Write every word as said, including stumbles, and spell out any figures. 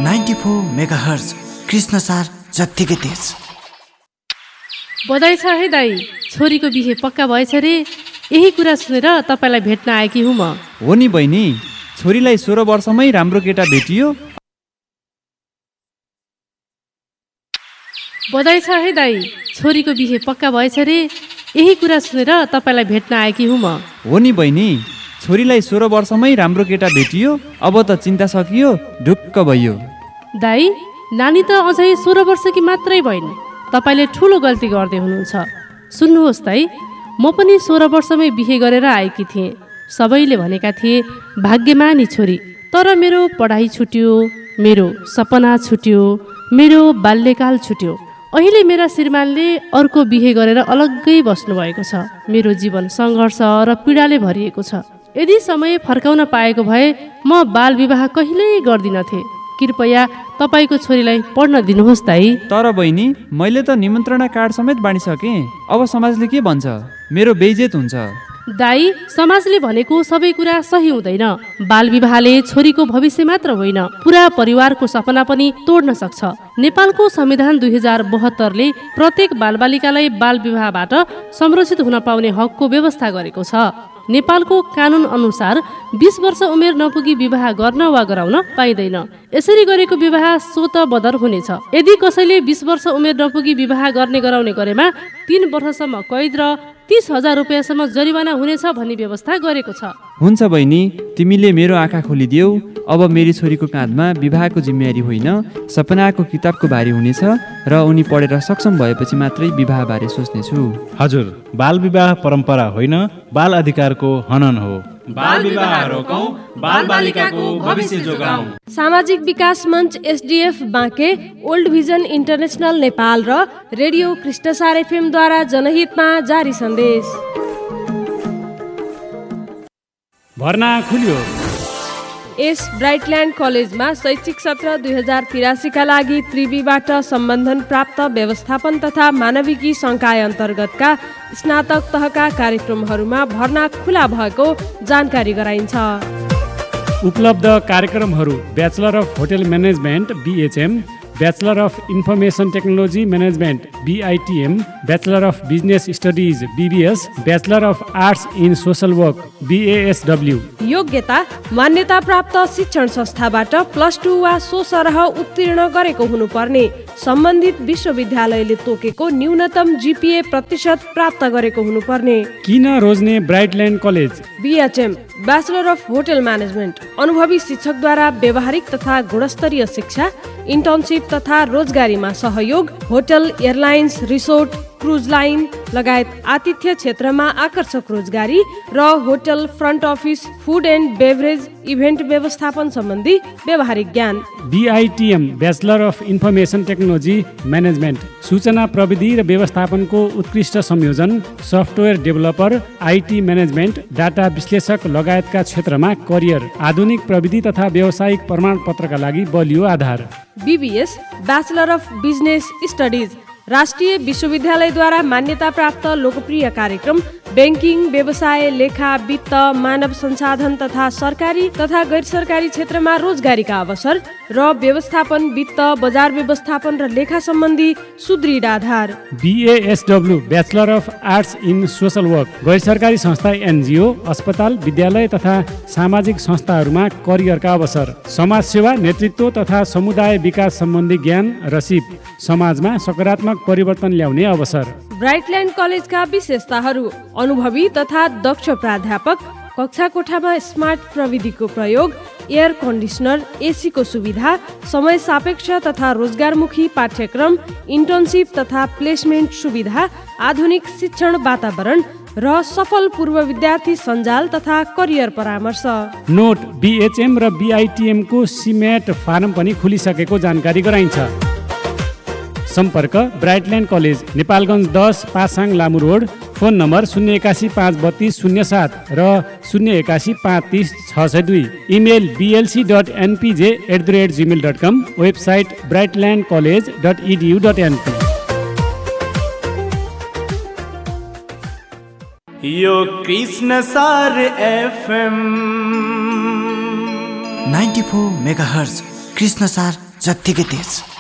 Ninety four mega hertz Krishna सार जत्तिकै तेज। बधाई छ है दाई, छोरीको बिहे पक्का भएछ रे। यही कुरा सुनेर तपाईँलाई भेट्न आएकी हुँ म। हो नि बहिनी, छोरीलाई सोह्र वर्षमै राम्रो केटा भेटियो। बधाई छ है दाई, छोरीको बिहे पक्का भएछ रे। यही कुरा सुनेर तपाईँलाई भेट्न आएकी हुँ म। हो नि बहिनी, छोरीलाई सोह्र वर्षमै राम्रो केटा भेटियो। अब त चिन्ता सकियो, ढुक्क भइयो। दाई, नानी त अझै सोह्र वर्षकी मात्रै भइन्। तपाईँले ठुलो गल्ती गर्दै हुनुहुन्छ। सुन्नुहोस् दाई, म पनि सोह्र वर्षमै बिहे गरेर आएकी थिएँ। सबैले भनेका थिए भाग्यमानी छोरी, तर मेरो पढाइ छुट्यो, मेरो सपना छुट्यो, मेरो बाल्यकाल छुट्यो। अहिले मेरा श्रीमानले अर्को बिहे गरेर अलग्गै बस्नुभएको छ। मेरो जीवन सङ्घर्ष र पीडाले भरिएको छ। यदि समय फर्काउन पाएको भए म बाल विवाह कहिल्यै गर्दिनथे। कृपया तपाईँको छोरीलाई पढ्न दिनुहोस् दाई। तर बहिनी, मैले त निमन्त्रणा कार्ड समेत बाँडिसकेँ। अब समाजले के भन्छ? मेरो बेइज्जत हुन्छ। दाई, समाजले भनेको सबै कुरा सही हुँदैन। बाल विवाहले छोरीको भविष्य मात्र होइन, पुरा परिवारको सपना पनि तोड्न सक्छ। नेपालको संविधान दुई हजार बहत्तरले प्रत्येक बालबालिकालाई बाल विवाहबाट संरक्षित हुन पाउने हकको व्यवस्था गरेको छ। नेपालको कानुन अनुसार बीस वर्ष उमेर नपुगी विवाह गर्न वा गराउन पाइँदैन। यसरी गरेको विवाह स्वत बदर हुनेछ। यदि कसैले बीस वर्ष उमेर नपुगी विवाह गर्ने गराउने गरेमा तीन वर्षसम्म कैद र तीस हजार रुपियाँसम्म जरिवाना हुनेछ भन्ने व्यवस्था गरेको छ। हुन्छ बहिनी, तिमीले मेरो आँखा खोलिदेऊ। अब मेरी छोरीको काँधमा विवाहको जिम्मेवारी होइन, सपनाको किताबको भारी हुनेछ र उनी पढेर सक्षम भएपछि मात्रै विवाहबारे सोच्नेछु। हजुर, बाल विवाह परम्परा होइन, बाल अधिकारको हनन हो। बाल विवाह रोकौं, बाल बालिकाको भविष्य जोगाऊं। सामाजिक विकास मञ्च SDF Banke, old vision international Nepal र रेडियो कृष्णसार एफएमद्वारा जनहितमा जारी सन्देश। भर्ना खुल्यो। यस ब्राइटल्यान्ड कलेजमा शैक्षिक सत्र दुई हजार तिरासीका लागि त्रिवीबाट सम्बन्धन प्राप्त व्यवस्थापन तथा मानविकी संकाय अन्तर्गतका स्नातक तहका कार्यक्रमहरूमा भर्ना खुला भएको जानकारी गराइन्छ। उपलब्ध कार्यक्रमहरू: bachelor of hotel management BHM, bachelor of information technology management बीआईटीएम, bachelor of business studies BBS, bachelor of arts in social work बीएएसडब्ल्यू। योग्यता: मान्यता प्राप्त शिक्षण संस्थाबाट प्लस टू वा सो सरह उत्तीर्ण गरेको हुनुपर्ने, सम्बन्धित विश्वविद्यालयले तोकेको न्यूनतम जीपीए प्रतिशत प्राप्त गरेको हुनुपर्ने। किन रोज्ने ब्राइटल्यान्ड college? BHM, bachelor of hotel management, अनुभवी शिक्षकद्वारा व्यावहारिक तथा गुणस्तरीय शिक्षा, इन्टर्नसिप तथा रोजगारीमा सहयोग, hotel, airlines, resort, cruise line लगायत आतिथ्य क्षेत्रमा आकर्षक रोजगारी र hotel, front office, food and beverage, event व्यवस्थापन सम्बन्धी व्यावहारिक ज्ञान। बीआईटीएम, bachelor of information technology management, सूचना प्रविधि र व्यवस्थापनको उत्कृष्ट संयोजन, software developer, IT management, data विश्लेषक लगायतका क्षेत्रमा करियर, आधुनिक प्रविधि तथा व्यावसायिक प्रमाणपत्रका लागि बलियो आधार। BBS, bachelor of business studies, राष्ट्रिय विश्वविद्यालयद्वारा मान्यता प्राप्त लोकप्रिय कार्यक्रम, ब्याङ्किङ, व्यवसाय, लेखा, वित्त, मानव संसाधन तथा सरकारी तथा गैर सरकारी क्षेत्रमा रोजगारीका अवसर र व्यवस्थापन, वित्त, बजार व्यवस्थापन र लेखा सम्बन्धी सुदृढ आधार। बीएएसडब्ल्यू, bachelor of arts in social work, गैर सरकारी संस्था, एनजिओ, अस्पताल, विद्यालय तथा सामाजिक संस्थाहरूमा करियरका अवसर, समाजसेवा, नेतृत्व तथा समुदाय विकास सम्बन्धी ज्ञान र सिप, समाजमा सकारात्मक परिवर्तन ल्याउने अवसर। ब्राइटल्यान्ड कलेजका विशेषताहरू: अनुभवी तथा दक्ष प्राध्यापक, कक्षा कोठामा स्मार्ट प्रविधिको प्रयोग, एयर कन्डिसनर, एसीको सुविधा, समय सापेक्ष तथा रोजगारमुखी पाठ्यक्रम, इन्टर्नसिप तथा प्लेसमेन्ट सुविधा, आधुनिक शिक्षण वातावरण र सफल पूर्व विद्यार्थी सञ्जाल तथा करियर परामर्श। नोट: बीएचएम र बीआईटीएम को सिमेट फारम पनि खुलिसकेको जानकारी गराइन्छ। सम्पर्क: ब्राइटल्यान्ड कलेज, नेपालगञ्ज दस, Pasang Lamu road. Phone number शून्य एकासी पाँच बत्तीस शून्य सात र शून्य एकासी पाँच तिस छ सय दुई। Email BLC dot एनपीजे at the rate Gmail dot com. Website ब्राइटल्यान्ड college dot edu dot NP. यो कृष्ण सार FM ninety four mega hertz Krishna सार जत्तिकै तेज।